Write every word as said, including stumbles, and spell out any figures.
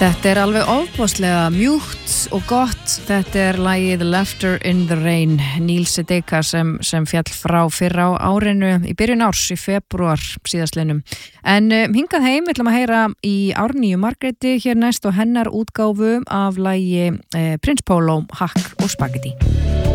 Þetta er alveg ofboðslega mjúkt og gott. Þetta er lagið Laughter in the Rain, Níls Sedeka sem, sem fjall frá fyrra á árinu í byrjun árs í febrúar síðastliðnum. En um, hingað heim ætlum að heyra í Árnýju Margréti hér næst og hennar útgáfu af lagi eh, Prince Polo, Hakk og Spagetti.